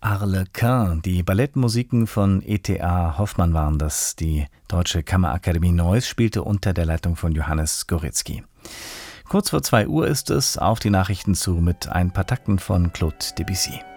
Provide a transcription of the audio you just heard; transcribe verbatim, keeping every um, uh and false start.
Arlequin. Die Ballettmusiken von E T A Hoffmann waren das. Die Deutsche Kammerakademie Neuss spielte unter der Leitung von Johannes Goritzky. Kurz vor zwei Uhr ist es, auf die Nachrichten zu mit ein paar Takten von Claude Debussy.